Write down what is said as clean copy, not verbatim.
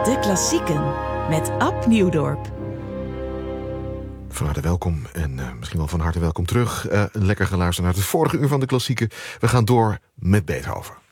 De Klassieken met Ab Nieuwdorp. Van harte welkom en misschien wel van harte welkom terug. Lekker geluisterd naar het vorige uur van De Klassieken. We gaan door met Beethoven.